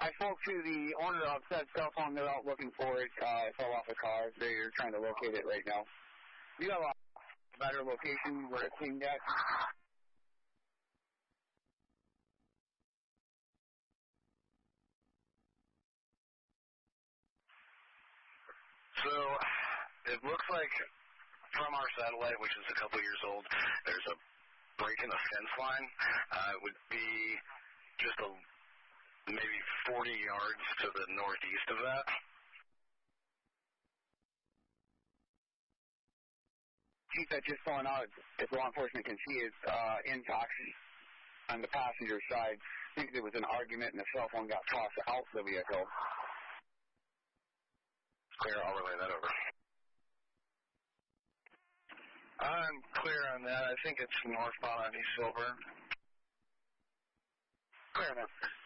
I spoke to the owner of said cell phone. They're out looking for it. It fell off a car. They're trying to locate it right now. Do you have a better location where it's aimed at? So, it looks like from our satellite, which is a couple years old, there's a break in the fence line. It would be just maybe 40 yards to the northeast of that. Chief, that just pulling out, if law enforcement can see, is intox on the passenger side. I think there was an argument and the cell phone got tossed out the vehicle. Clear, I'll relay that over. I'm clear on that. I think it's northbound on East Silver. Clear enough.